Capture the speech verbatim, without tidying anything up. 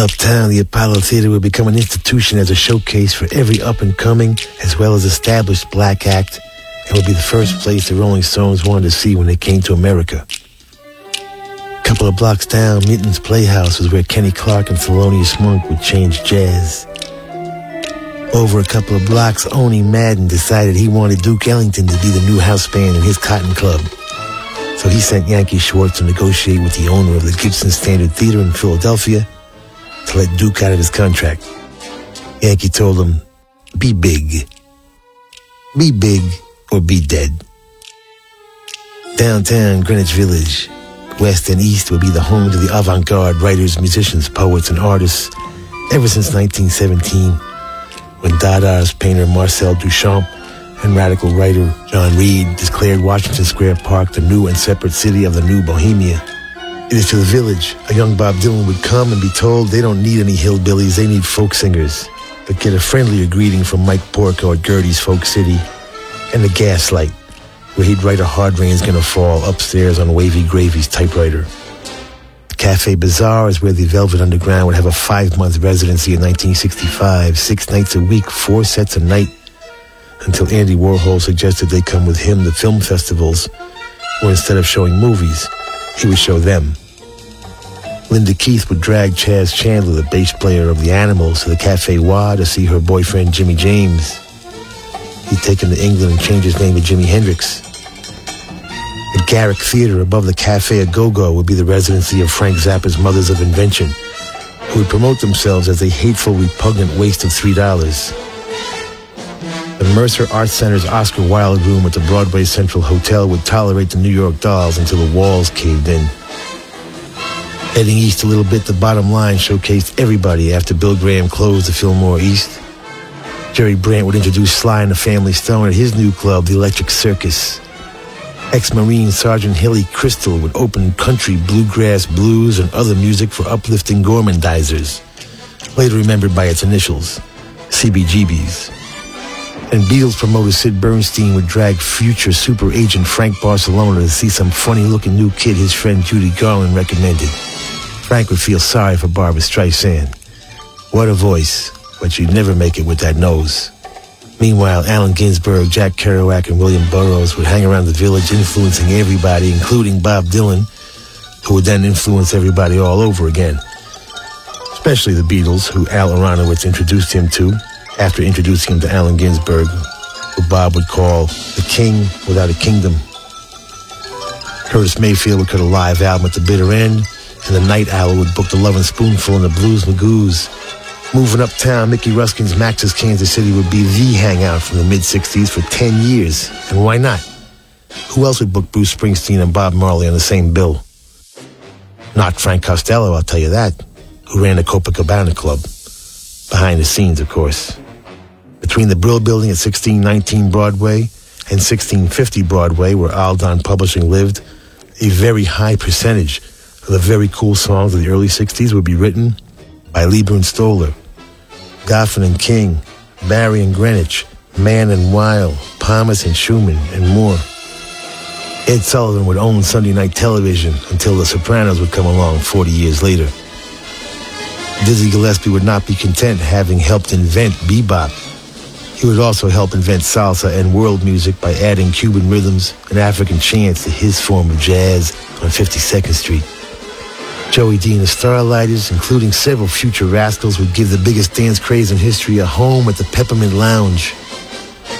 Uptown, the Apollo Theater would become an institution as a showcase for every up-and-coming as well as established black act, and would be the first place the Rolling Stones wanted to see when they came to America. A couple of blocks down, Minton's Playhouse was where Kenny Clark and Thelonious Monk would change jazz. Over a couple of blocks, Oni Madden decided he wanted Duke Ellington to be the new house band in his Cotton Club. So he sent Yankee Schwartz to negotiate with the owner of the Gibson Standard Theater in Philadelphia to let Duke out of his contract. Yankee told him, be big. Be big or be dead. Downtown Greenwich Village, west and east, would be the home to the avant-garde writers, musicians, poets, and artists ever since nineteen seventeen, when Dadaist painter Marcel Duchamp and radical writer John Reed declared Washington Square Park the new and separate city of the new Bohemia. It is to the village a young Bob Dylan would come and be told they don't need any hillbillies, they need folk singers, but get a friendlier greeting from Mike Porco at Gertie's Folk City and the Gaslight, where he'd write A Hard Rain's Gonna Fall upstairs on Wavy Gravy's typewriter. Cafe Bazaar is where the Velvet Underground would have a five-month residency in nineteen sixty-five, six nights a week, four sets a night, until Andy Warhol suggested they come with him to film festivals, where instead of showing movies, he would show them. Linda Keith would drag Chaz Chandler, the bass player of the Animals, to the Cafe Wah to see her boyfriend Jimmy James. He'd take him to England and change his name to Jimi Hendrix. The Garrick Theater above the Cafe A Go-Go would be the residency of Frank Zappa's Mothers of Invention, who would promote themselves as a hateful, repugnant waste of three dollars. The Mercer Arts Center's Oscar Wilde room at the Broadway Central Hotel would tolerate the New York Dolls until the walls caved in. Heading east a little bit, the Bottom Line showcased everybody after Bill Graham closed the Fillmore East. Jerry Brandt would introduce Sly and the Family Stone at his new club, the Electric Circus. Ex-Marine Sergeant Hilly Crystal would open country, bluegrass, blues, and other music for uplifting gormandizers, later remembered by its initials, C B G B's. And Beatles promoter Sid Bernstein would drag future super agent Frank Barcelona to see some funny-looking new kid his friend Judy Garland recommended. Frank would feel sorry for Barbra Streisand. What a voice, but she'd never make it with that nose. Meanwhile, Allen Ginsberg, Jack Kerouac, and William Burroughs would hang around the village influencing everybody, including Bob Dylan, who would then influence everybody all over again. Especially the Beatles, who Al Aronowitz introduced him to, after introducing him to Allen Ginsberg, who Bob would call the king without a kingdom. Curtis Mayfield would cut a live album at the bitter end, and the Night Owl would book the Lovin' Spoonful and the Blues Magoos. Moving uptown, Mickey Ruskin's Max's Kansas City would be the hangout from the mid-sixties for ten years. And why not? Who else would book Bruce Springsteen and Bob Marley on the same bill? Not Frank Costello, I'll tell you that, who ran the Copacabana Club. Behind the scenes, of course. Between the Brill Building at sixteen nineteen Broadway and sixteen fifty Broadway, where Aldon Publishing lived, a very high percentage of the very cool songs of the early sixties would be written by Leiber and Stoller, Goffin and King, Barry and Greenwich, Mann and Weil, Thomas and Schumann, and more. Ed Sullivan would own Sunday night television until The Sopranos would come along forty years later. Dizzy Gillespie would not be content having helped invent bebop. He would also help invent salsa and world music by adding Cuban rhythms and African chants to his form of jazz on fifty-second Street. Joey D and the Starlighters, including several future rascals, would give the biggest dance craze in history a home at the Peppermint Lounge,